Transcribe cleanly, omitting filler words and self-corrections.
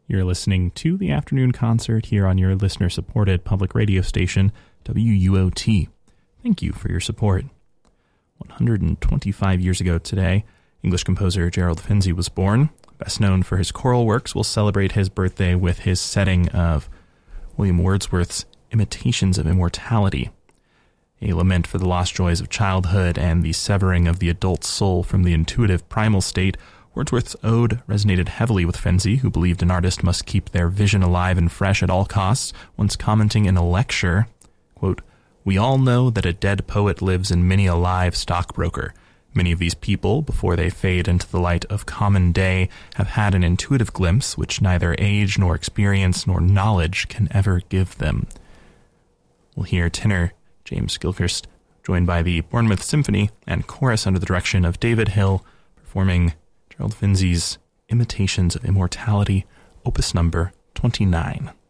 You're listening to the afternoon concert here on your listener-supported public radio station, WUOT. Thank you for your support. 125 years ago today, English composer Gerald Finzi was born. Best known for his choral works, we'll celebrate his birthday with his setting of William Wordsworth's Imitations of Immortality, a lament for the lost joys of childhood and the severing of the adult soul from the intuitive primal state. Wordsworth's ode resonated heavily with Finzi, who believed an artist must keep their vision alive and fresh at all costs, once commenting in a lecture, quote, "We all know that a dead poet lives in many a live stockbroker. Many of these people, before they fade into the light of common day, have had an intuitive glimpse which neither age nor experience nor knowledge can ever give them." We'll hear tenor James Gilchrist, joined by the Bournemouth Symphony and chorus under the direction of David Hill, performing Gerald Finzi's Imitations of Immortality, Opus number 29.